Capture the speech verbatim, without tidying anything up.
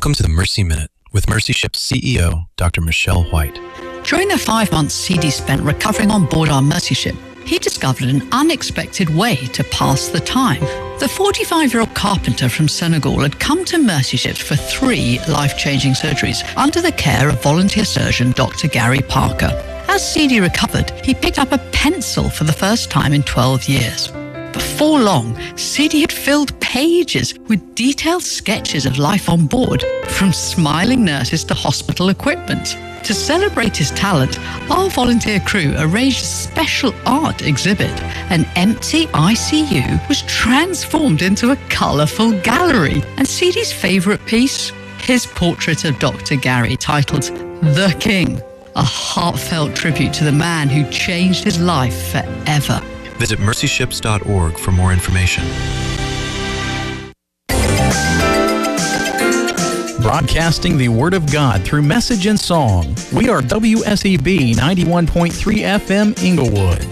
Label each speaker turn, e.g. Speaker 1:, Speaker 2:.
Speaker 1: Welcome to the Mercy Minute with Mercy Ship's C E O, Doctor Michelle White.
Speaker 2: During the five months C D spent recovering on board our Mercy Ship, he discovered an unexpected way to pass the time. The forty-five-year-old carpenter from Senegal had come to Mercy Ships for three life-changing surgeries under the care of volunteer surgeon Doctor Gary Parker. As C D recovered, he picked up a pencil for the first time in twelve years. Before long, C D had filled pages with detailed sketches of life on board, from smiling nurses to hospital equipment. To celebrate his talent, our volunteer crew arranged a special art exhibit. An empty I C U was transformed into a colourful gallery. And C D's favourite piece? His portrait of Doctor Gary, titled The King, a heartfelt tribute to the man who changed his life forever.
Speaker 1: Visit mercy ships dot org for more information.
Speaker 3: Broadcasting the Word of God through message and song. We are W S E B ninety-one point three F M Inglewood.